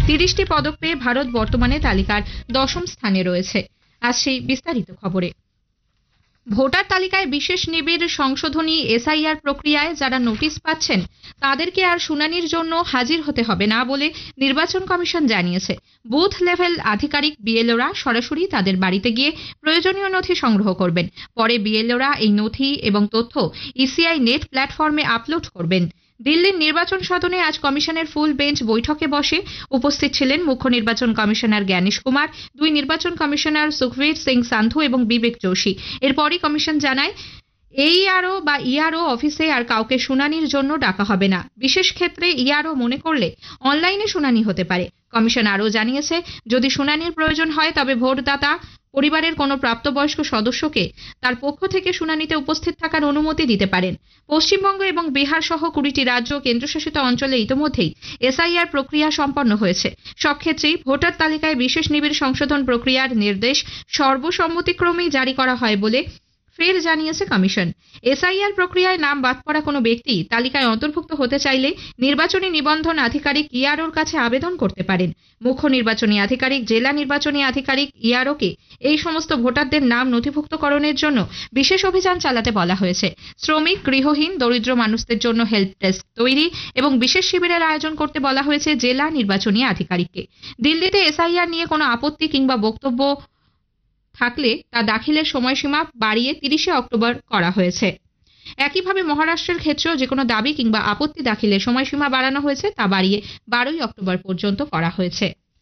30টি পদক পেয়ে ভারত বর্তমানে তালিকার 10ম স্থানে রয়েছে। আসছে বিস্তারিত খবরে। ভোটার তালিকায় বিশেষ নিবিড় সংশোধনী এসআইআর প্রক্রিয়ায় যারা নোটিশ পাচ্ছেন তাদেরকে আর শুনানির জন্য হাজির হতে হবে না বলে নির্বাচন কমিশন জানিয়েছে। বুথ লেভেল আধিকারিক বিএলওরা সরাসরি তাদের বাড়িতে গিয়ে প্রয়োজনীয় নথি সংগ্রহ করবেন। পরে বিএলওরা এই নথি এবং তথ্য ইসিআই নেট প্ল্যাটফর্মে আপলোড করবেন। দিল্লির নির্বাচন সদনে আজ কমিশনের ফুল বেঞ্চ বৈঠকে বসে উপস্থিত ছিলেন মুখ্য নির্বাচন কমিশনার জ্ঞানেশ কুমার, 2 নির্বাচন কমিশনার সুখবীর সিং সান্ধু এবং বিবেক যোশী। এরপরই কমিশন জানায় এইআরও বা ইআরও অফিসে আর কাউকে শুনানির জন্য ডাকা হবে না। বিশেষ ক্ষেত্রে ইআরও মনে করলে অনলাইনে শুনানি হতে পারে। কমিশন আরও জানিয়েছে, যদি শুনানির প্রয়োজন হয় তবে ভোটদাতা পরিবারের কোনো প্রাপ্তবয়স্ক সদস্যকে তার পক্ষ থেকে শুনানিতে উপস্থিত থাকার অনুমতি দিতে পারেন। পশ্চিমবঙ্গ এবং বিহার সহ 20টি রাজ্য ও কেন্দ্রশাসিত অঞ্চলে ইতিমধ্যেই এসআইআর প্রক্রিয়া সম্পন্ন হয়েছে। সব ক্ষেত্রেই ভোটার তালিকায় বিশেষ নিবিড় সংশোধন প্রক্রিয়ার নির্দেশ সর্বসম্মতিক্রমেই জারি করা হয় বলে ফের জানিয়েছে কমিশন। এসআইআর প্রক্রিয়ায় নাম বাদ পড়া কোনো ব্যক্তি তালিকায় অন্তর্ভুক্ত হতে চাইলে নির্বাচনী নিবন্ধন আধিকারিক ইআরওর কাছে আবেদন করতে পারেন। মুখ্য নির্বাচনী আধিকারিক, জেলা নির্বাচনী আধিকারিক ইআরওকে এই সমস্ত ভোটারদের নাম নথিভুক্তকরণের জন্য বিশেষ অভিযান চালাতে বলা হয়েছে। শ্রমিক, গৃহহীন, দরিদ্র মানুষদের জন্য হেল্প ডেস্ক তৈরি এবং বিশেষ শিবিরের আয়োজন করতে বলা হয়েছে জেলা নির্বাচনী আধিকারিককে। দিল্লিতে এসআইআর নিয়ে কোনো আপত্তি কিংবা বক্তব্য থাকলে তা দাখিলের সময়সীমা বাড়িয়ে 30শে অক্টোবর করা হয়েছে। একইভাবে মহারাষ্ট্রের ক্ষেত্রেও যে কোনো দাবি কিংবা আপত্তি দাখিলের সময়সীমা বাড়ানো হয়েছে, তা বাড়িয়ে 12ই অক্টোবর পর্যন্ত করা হয়েছে।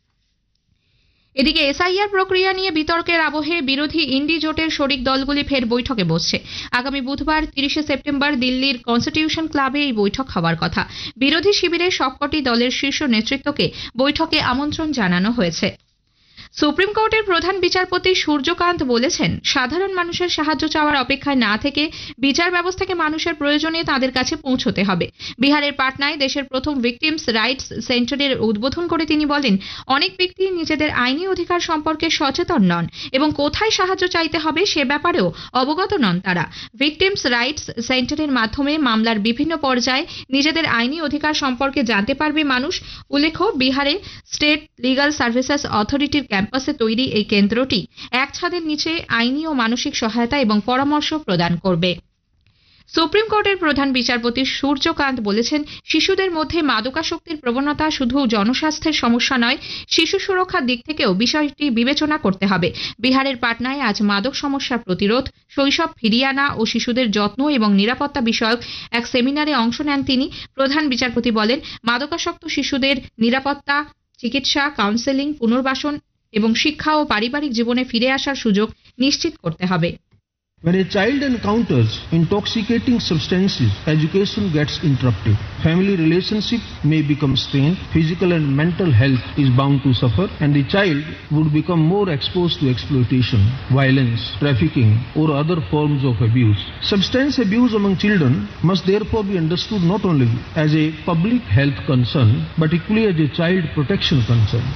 এদিকে এসআইআর প্রক্রিয়া নিয়ে বিতর্কের আবহে বিরোধী ইন্ডি জোটের শরিক দলগুলি ফের বৈঠকে বসছে। আগামী বুধবার 30শে সেপ্টেম্বর দিল্লির কনস্টিটিউশন ক্লাবে এই বৈঠক হওয়ার কথা। বিরোধী শিবিরের সবকটি দলের শীর্ষ নেতৃত্বকে বৈঠকে আমন্ত্রণ জানানো হয়েছে। সুপ্রিম কোর্টের প্রধান বিচারপতি সূর্যকান্ত বলেছেন, সাধারণ মানুষের সাহায্য চাওয়ার অপেক্ষায় না থেকে বিচার ব্যবস্থাকে মানুষের প্রয়োজনে তাদের কাছে পৌঁছতে হবে। বিহারের পাটনায় দেশের প্রথম ভিকটিমস রাইটস সেন্টারের উদ্বোধন করে তিনি বলেন, অনেক ব্যক্তি নিজেদের আইনি অধিকার সম্পর্কে সচেতন নন এবং কোথায় সাহায্য চাইতে হবে সে ব্যাপারেও অবগত নন তারা। ভিকটিমস রাইটস সেন্টারের মাধ্যমে মামলার বিভিন্ন পর্যায়ে নিজেদের আইনি অধিকার সম্পর্কে জানতে পারবে মানুষ। উল্লেখ্য, বিহারে স্টেট লিগাল সার্ভিসেস অথরিটির ক্যাম্পাসে তৈরি এই কেন্দ্রটি এক ছাদের নিচে আইনি ও মানসিক সহায়তা এবং পরামর্শ প্রদান করবে। সুপ্রিম কোর্টের প্রধান বিচারপতি সূর্যকান্ত বলেছেন, শিশুদের মধ্যে মাদকাসক্তির প্রবণতা শুধু জনস্বাস্থ্যের সমস্যা নয়, শিশু সুরক্ষার দিক থেকেও বিষয়টি বিবেচনা করতে হবে। বিহারের পাটনায় আজ মাদক সমস্যা প্রতিরোধ, শৈশব ফিরিয়ে আনা ও শিশুদের যত্ন এবং নিরাপত্তা বিষয়ক এক সেমিনারে অংশ নেন তিনি। প্রধান বিচারপতি বলেন, মাদকাসক্ত শিশুদের নিরাপত্তা, চিকিৎসা, কাউন্সেলিং, পুনর্বাসন এবং শিক্ষা ও পারিবারিক জীবনে ফিরে আসার সুযোগ নিশ্চিত করতে হবে। When a child encounters intoxicating substances, education gets interrupted. Family relationship may become strained, physical and mental health is bound to suffer, and the child would become more exposed to exploitation, violence, trafficking, or other forms of abuse. Substance abuse among children must therefore be understood not only as a public health concern, but equally as a child protection concern.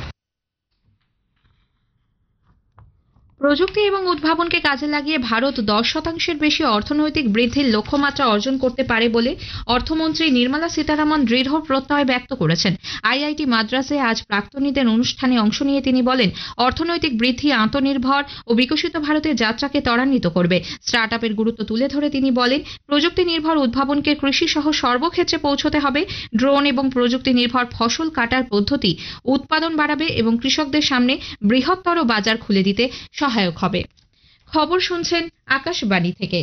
প্রযুক্তি এবং উদ্ভাবনকে কাজে লাগিয়ে ভারত 10% বেশি অর্থনৈতিক বৃদ্ধির লক্ষ্যমাত্রা অর্জন করতে পারে বলে অর্থমন্ত্রী নির্মলা সীতারামন দৃঢ় প্রত্যয় ব্যক্ত করেছেন। আইআইটি মাদ্রাসে আজ প্রাক্তনীদের অনুষ্ঠানে অংশ নিয়ে তিনি বলেন, অর্থনৈতিক বৃদ্ধি আত্মনির্ভর ও বিকশিত ভারতের যাত্রাকে ত্বরান্বিত করবে। স্টার্টআপের গুরুত্ব তুলে ধরে তিনি বলেন, প্রযুক্তি নির্ভর উদ্ভাবনকে কৃষি সহ সর্বক্ষেত্রে পৌঁছতে হবে। ড্রোন এবং প্রযুক্তি নির্ভর ফসল কাটার পদ্ধতি উৎপাদন বাড়াবে এবং কৃষকদের সামনে বৃহত্তর বাজার খুলে দিতে সহায়ক হবে। খবর শুনছেন আকাশবাণী থেকে।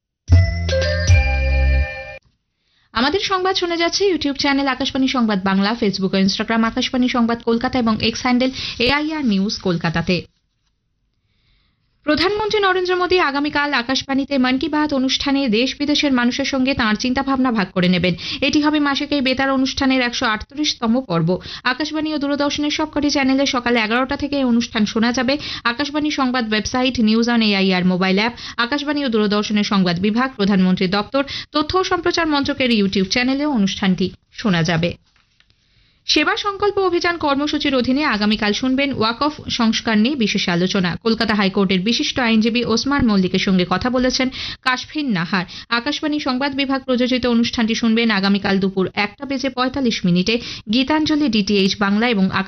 আমাদের সংবাদ শোনা যাচ্ছে ইউটিউব চ্যানেল আকাশবাণী সংবাদ বাংলা, ফেসবুক ও ইনস্টাগ্রাম আকাশবাণী সংবাদ কলকাতা এবং এক্স হ্যান্ডেল AIR নিউজ কলকাতাতে। প্রধানমন্ত্রী নরেন্দ্র মোদী আগামীকাল আকাশবাণীতে মন কি বাত অনুষ্ঠানে দেশ বিদেশের মানুষের সঙ্গে তাঁর চিন্তাভাবনা ভাগ করে নেবেন। এটি হবে মাসিক এই বেতার অনুষ্ঠানের 138তম পর্ব। আকাশবাণী ও দূরদর্শনের সবকটি চ্যানেলে সকাল 11টা থেকে এই অনুষ্ঠান শোনা যাবে। আকাশবাণী সংবাদ website, news on AIR mobile app, Akashvani ও দূরদর্শনের সংবাদ বিভাগ, প্রধানমন্ত্রীর দপ্তর, তথ্য ও সম্প্রচার মন্ত্রকের ইউটিউব চ্যানেলেও অনুষ্ঠানটি শোনা যাবে। সেবা সংকল্প অভিযান কর্মসূচির অধীনে আগামীকাল শুনবেন ওয়াকফ সংস্কার নিয়ে বিশেষ আলোচনা। কলকাতা হাইকোর্টের বিশিষ্ট আইনজীবী ওসমান মল্লিকের সঙ্গে কথা বলেছেন কাশফিন নাহার। আকাশবাণী সংবাদ বিভাগ প্রযোজিত অনুষ্ঠানটি শুনবেন আগামীকাল দুপুর 1টা বেজে 45 মিনিটে গীতাঞ্জলি DTH বাংলা এবং